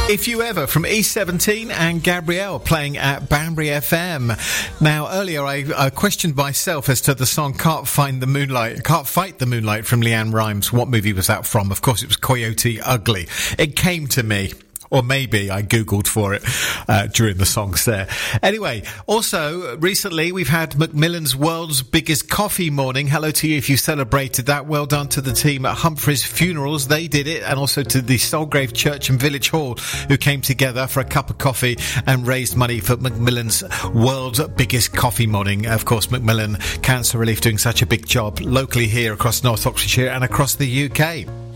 If You Ever from E17 and Gabrielle playing at Banbury FM. Now, earlier I questioned myself as to the song Can't Fight the Moonlight from Leanne Rimes. What movie was that from? Of course, it was Coyote Ugly. It came to me. Or maybe I Googled for it during the songs there. Anyway, also, recently we've had Macmillan's World's Biggest Coffee Morning. Hello to you if you celebrated that. Well done to the team at Humphreys Funerals. They did it. And also to the Soulgrave Church and Village Hall, who came together for a cup of coffee and raised money for Macmillan's World's Biggest Coffee Morning. Of course, Macmillan Cancer Relief doing such a big job locally here across North Oxfordshire and across the UK.